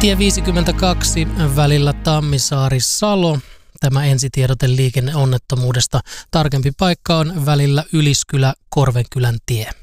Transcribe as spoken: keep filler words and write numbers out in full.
Tie viisikymmentäkaksi välillä Tammisaari-Salo. Tämä ensitiedote liikenneonnettomuudesta. Tarkempi paikka on välillä Yliskylä-Korvenkylän tie.